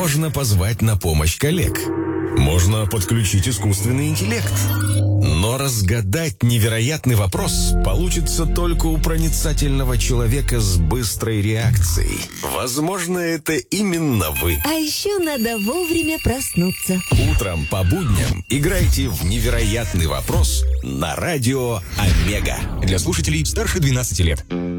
Можно позвать на помощь коллег. Можно подключить искусственный интеллект. Но разгадать невероятный вопрос получится только у проницательного человека с быстрой реакцией. Возможно, это именно вы. А еще надо вовремя проснуться. Утром по будням играйте в «Невероятный вопрос» на радио Омега. Для слушателей старше 12 лет.